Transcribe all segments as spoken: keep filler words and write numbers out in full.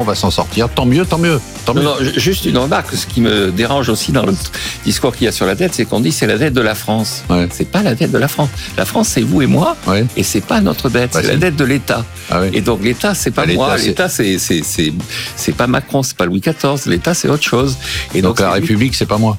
va s'en sortir. Tant mieux, tant mieux. Tant non, mieux. non, juste une remarque. Ce qui me dérange aussi dans le discours qu'il y a sur la dette, c'est qu'on dit c'est la dette de la France. Ouais. C'est pas la dette de la France. La France, c'est vous et moi, Ouais. et c'est pas notre dette. Bah, c'est c'est... la dette de l'État. Ah ouais. Et donc l'État, c'est pas bah, moi. L'État, L'État, c'est c'est c'est c'est pas Macron, c'est pas Louis quatorze. L'État, c'est autre chose. Et donc, donc la République, c'est pas moi.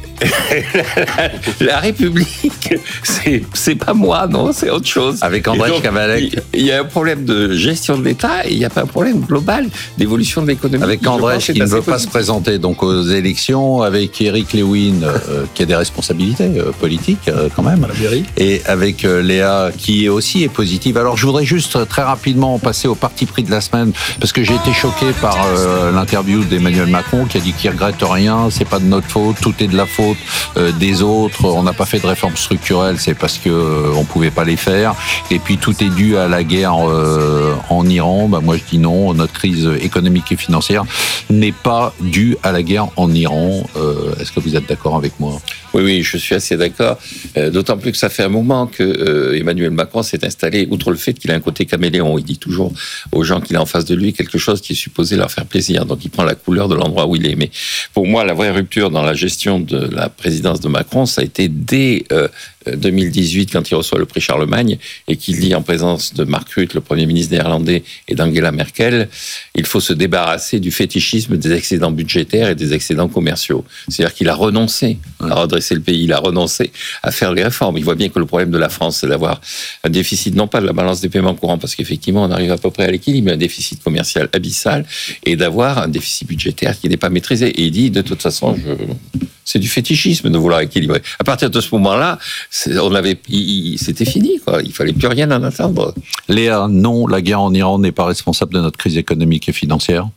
la République, c'est, c'est pas moi, non, c'est autre chose. Avec André Cavalec. Il y a un problème de gestion de l'État et il n'y a pas un problème global d'évolution de l'économie. Avec André qui ne veut pas se présenter donc aux élections, avec Éric Lewin euh, qui a des responsabilités euh, politiques euh, quand même, et avec euh, Léa qui aussi est positive. Alors je voudrais juste très rapidement passer au parti pris de la semaine parce que j'ai été choqué par euh, l'interview d'Emmanuel Macron qui a dit qu'il regrette rien, c'est pas de notre faute, tout est de la faute Euh, des autres, on n'a pas fait de réformes structurelles, c'est parce que euh, on pouvait pas les faire. Et puis tout est dû à la guerre euh, en Iran. Bah, moi je dis non, notre crise économique et financière n'est pas due à la guerre en Iran. Euh, est-ce que vous êtes d'accord avec moi ? Oui, oui, je suis assez d'accord. Euh, d'autant plus que ça fait un moment que euh, Emmanuel Macron s'est installé, outre le fait qu'il a un côté caméléon. Il dit toujours aux gens qu'il a en face de lui quelque chose qui est supposé leur faire plaisir. Donc il prend la couleur de l'endroit où il est. Mais pour moi, la vraie rupture dans la gestion de la présidence de Macron, ça a été dès euh, deux mille dix-huit, quand il reçoit le prix Charlemagne et qu'il dit en présence de Mark Rutte, le Premier ministre néerlandais, et d'Angela Merkel, il faut se débarrasser du fétichisme des excédents budgétaires et des excédents commerciaux. C'est-à-dire qu'il a renoncé à redresser le pays, il a renoncé à faire des réformes. Il voit bien que le problème de la France, c'est d'avoir un déficit, non pas de la balance des paiements courants, parce qu'effectivement, on arrive à peu près à l'équilibre, mais un déficit commercial abyssal, et d'avoir un déficit budgétaire qui n'est pas maîtrisé. Et il dit, de toute façon, je... c'est du fétichisme de vouloir équilibrer. À partir de ce moment-là, c'est, on avait, il, il, c'était fini, quoi. Il fallait plus rien en attendre. Léa, non, la guerre en Iran n'est pas responsable de notre crise économique et financière.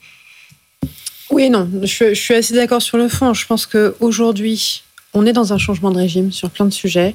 Oui, non, je, je suis assez d'accord sur le fond. Je pense qu'aujourd'hui, on est dans un changement de régime sur plein de sujets,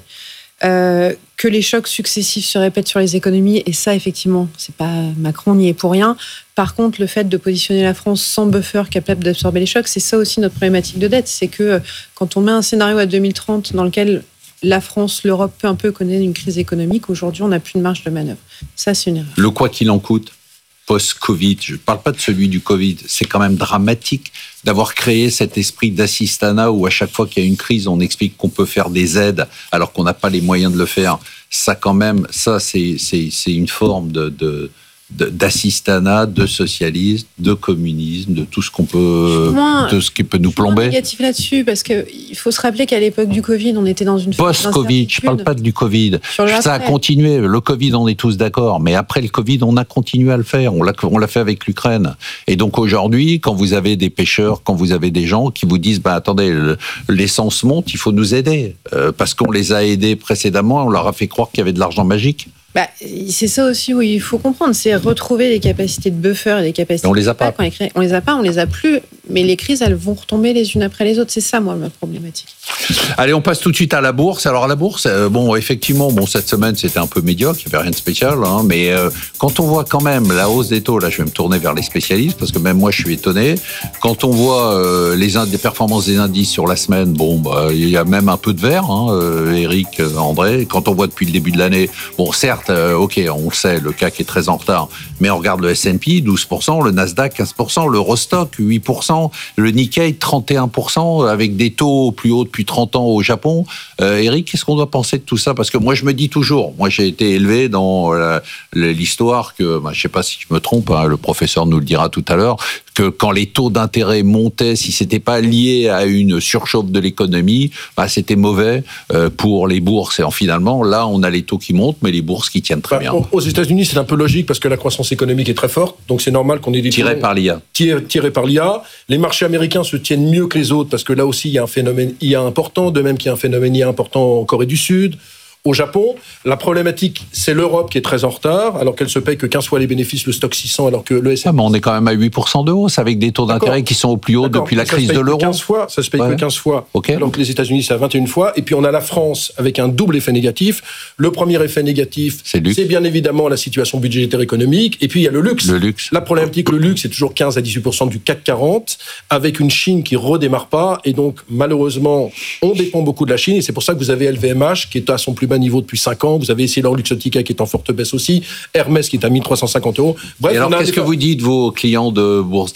euh, que les chocs successifs se répètent sur les économies, et ça, effectivement, c'est pas Macron n'y est pour rien. Par contre, le fait de positionner la France sans buffer capable d'absorber les chocs, c'est ça aussi notre problématique de dette. C'est que quand on met un scénario à deux mille trente dans lequel la France, l'Europe, peu à peu connaît une crise économique, aujourd'hui, on n'a plus de marge de manœuvre. Ça, c'est une erreur. Le quoi qu'il en coûte, post-Covid, je ne parle pas de celui du Covid, c'est quand même dramatique d'avoir créé cet esprit d'assistanat où à chaque fois qu'il y a une crise, on explique qu'on peut faire des aides alors qu'on n'a pas les moyens de le faire. Ça, quand même, ça, c'est, c'est, c'est une forme de... de d'assistanat, de socialisme, de communisme, de tout ce qu'on peut, Moi, de ce qui peut nous plomber. Je suis négatif là-dessus parce que il faut se rappeler qu'à l'époque du Covid, on était dans une post-Covid. Je parle pas du Covid. Ça a continué. Le Covid, on est tous d'accord, mais après le Covid, on a continué à le faire. On l'a, on l'a fait avec l'Ukraine. Et donc aujourd'hui, quand vous avez des pêcheurs, quand vous avez des gens qui vous disent, bah attendez, l'essence monte, il faut nous aider euh, parce qu'on les a aidés précédemment, on leur a fait croire qu'il y avait de l'argent magique. Bah, c'est ça aussi où il faut comprendre, c'est retrouver les capacités de buffer et les capacités. Et on les a pas. Quand les, on les a pas, on les a plus. Mais les crises, elles vont retomber les unes après les autres. C'est ça, moi, ma problématique. Allez, on passe tout de suite à la bourse. Alors la bourse, euh, bon, effectivement, bon, cette semaine c'était un peu médiocre, il n'y avait rien de spécial, hein, mais euh, quand on voit quand même la hausse des taux, là, je vais me tourner vers les spécialistes parce que même moi, je suis étonné. Quand on voit euh, les, ind- les performances des indices sur la semaine, bon, bah, il y a même un peu de vert, hein, euh, Eric, euh, André. Quand on voit depuis le début de l'année, bon, certes, euh, ok, on le sait, le C A C est très en retard, mais on regarde le S and P, douze pour cent, le Nasdaq, quinze pour cent, l'Eurostock, huit pour cent, le Nikkei, trente et un pour cent, avec des taux plus hauts depuis trente ans au Japon. Euh, Eric, qu'est-ce qu'on doit penser de tout ça ? Parce que moi, je me dis toujours, moi, j'ai été élevé dans la, l'histoire que, bah, je ne sais pas si je me trompe, hein, le professeur nous le dira tout à l'heure, que quand les taux d'intérêt montaient, si c'était pas lié à une surchauffe de l'économie, bah, c'était mauvais euh, pour les bourses. Et en, finalement, là, on a les taux qui montent, mais les bourses qui tiennent très bah, bien. Aux États-Unis, c'est un peu logique parce que la croissance économique est très forte, donc c'est normal qu'on ait des tirés par l'I A. Tirés, tirés par l'I A. Les marchés américains se tiennent mieux que les autres parce que là aussi, il y a un phénomène I A important, de même qu'il y a un phénomène I A important en Corée du Sud. Au Japon, la problématique, c'est l'Europe qui est très en retard, alors qu'elle se paye que quinze fois les bénéfices, le stock six cents, alors que le S and P... Ah, mais on est quand même à huit pour cent de hausse, avec des taux d'intérêt D'accord. qui sont au plus haut D'accord. depuis la ça crise de l'euro. quinze fois, ça se paye ouais. que quinze fois, okay. alors que les États-Unis, c'est à vingt et une fois. Et puis on a la France avec un double effet négatif. Le premier effet négatif, c'est, c'est bien évidemment la situation budgétaire économique. Et puis il y a le luxe. Le luxe. La problématique, le luxe, c'est toujours quinze à dix-huit pour cent du C A C quarante, avec une Chine qui redémarre pas. Et donc, malheureusement, on dépend beaucoup de la Chine. Et c'est pour ça que vous avez L V M H qui est à son plus bas niveau depuis cinq ans. Vous avez Essilor Luxottica qui est en forte baisse aussi. Hermès qui est à mille trois cent cinquante euros. Bref, et alors, on a qu'est-ce des... que vous dites, vos clients de Bourse Direct ?